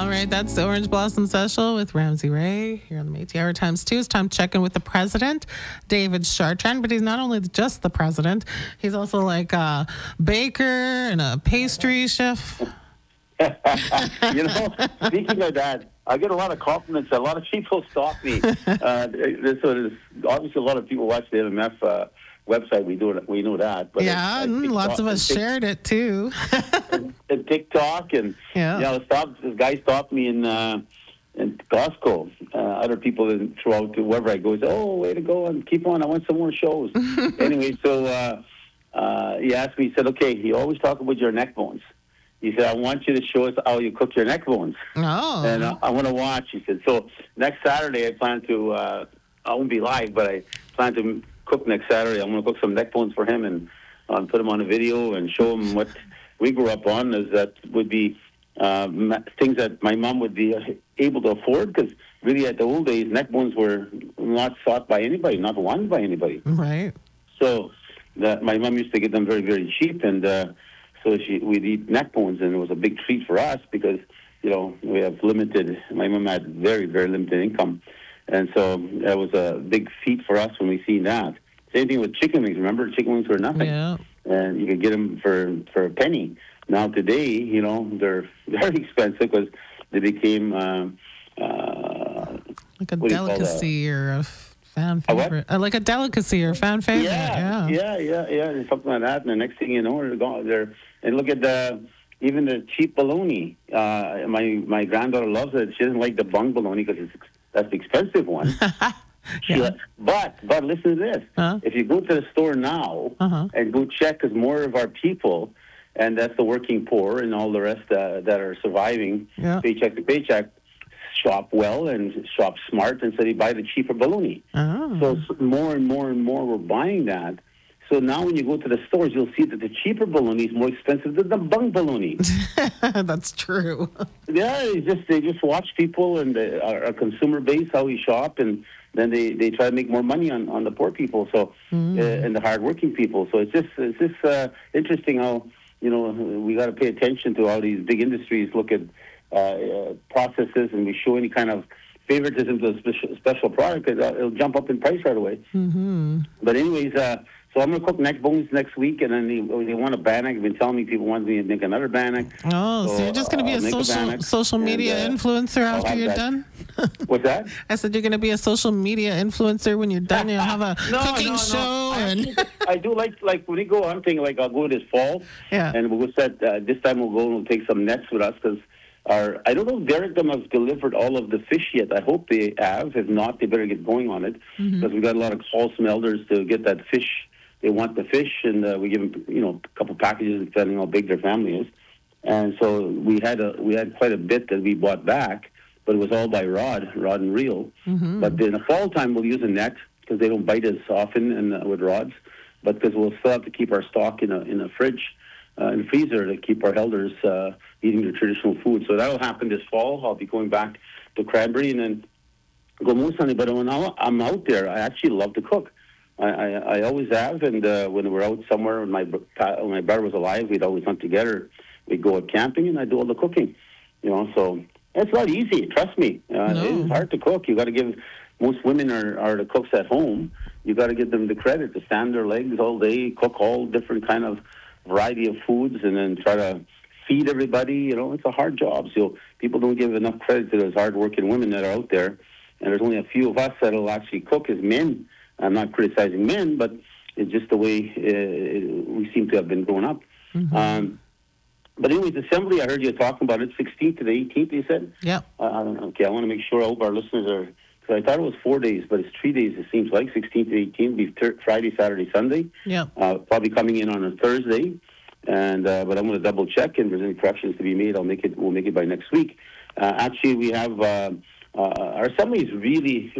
All right, that's the Orange Blossom Special with Ramsey Ray here on the Métis Hour Times 2. It's time to check in with the president, David Chartrand. But he's not only just the president, he's also like a baker and a pastry chef. Speaking of that, I get a lot of compliments. A lot of people stop me. There's obviously a lot of people watch the MMF website. We know that. But lots of us shared it too. and TikTok and this guy stopped me in Costco. Other people throughout wherever I go say, "Oh, way to go and keep on! I want some more shows." Anyway, so he asked me. He said, "Okay, you always talk about your neck bones." He said, "I want you to show us how you cook your neck bones." Oh. And I want to watch. He said, "So next Saturday, I plan to. I won't be live, but I plan to cook next Saturday. I'm going to cook some neck bones for him and put them on a video and show him what we grew up on. That would be things that my mom would be able to afford, because really at the old days, neck bones were not sought by anybody, not wanted by anybody. Right. So my mom used to get them very, very cheap, and so we'd eat neck bones, and it was a big treat for us because, we have my mom had very, very limited income. And so that was a big feat for us when we seen that. Same thing with chicken wings. Remember, chicken wings were nothing. Yeah. And you could get them for a penny. Now today, they're very expensive because they became like a delicacy or a fan favorite. Like a delicacy or fan favorite. Yeah. Something like that. And the next thing you know, they're and look at even the cheap bologna. My granddaughter loves it. She doesn't like the bung bologna because that's the expensive one. But listen to this. If you go to the store now and go check, because more of our people, and that's the working poor and all the rest that are surviving paycheck to paycheck, shop well and shop smart, and so they buy the cheaper bologna. So more and more and more we're buying that. So now when you go to the stores, you'll see that the cheaper bologna is more expensive than the bung bologna. That's true. Yeah, they just watch people and our consumer base, how we shop, and then they try to make more money on the poor people, so and the hardworking people. So it's just interesting how we got to pay attention to how these big industries look at processes, and we show any kind of favoritism to a special product, because it'll jump up in price right away. But anyways. So I'm going to cook neck bones next week, and then they want a bannock. They've been telling me people want me to make another bannock. Oh, so you're just going to be a social media influencer after you're done? What's that? I said you're going to be a social media influencer when you're done. You'll have a cooking show. I do like when we go hunting, I'll go this fall, and we'll set, this time we'll go and we'll take some nets with us, because I don't know if Derek them has delivered all of the fish yet. I hope they have. If not, they better get going on it, because we got a lot of calls from elders to get that fish. They want the fish, and we give them, a couple packages depending how big their family is. And so we had quite a bit that we bought back, but it was all by rod and reel. But in the fall time, we'll use a net because they don't bite as often and with rods. But because we'll still have to keep our stock in a fridge, in the freezer, to keep our elders eating their traditional food. So that'll happen this fall. I'll be going back to Cranberry and then go moose hunting. But when I'm out there, I actually love to cook. I always have, and when we're out somewhere, when my brother was alive, we'd always hunt together. We'd go out camping, and I'd do all the cooking. So it's not easy. Trust me, it is hard to cook. You got to give. Most women are the cooks at home. You got to give them the credit to stand their legs all day, cook all different kind of variety of foods, and then try to feed everybody. It's a hard job. So people don't give enough credit to those hardworking women that are out there. And there's only a few of us that'll actually cook as men. I'm not criticizing men, but it's just the way we seem to have been growing up. But anyways, assembly, I heard you talking about it, 16th to the 18th, you said? Yeah. Okay, I want to make sure I hope our listeners are, because I thought it was 4 days, but it's 3 days, it seems like, 16th to 18th, be Friday, Saturday, Sunday. Yeah. Probably coming in on a Thursday, and but I'm going to double check, and if there's any corrections to be made, we'll make it by next week. Actually, we have, our assembly is really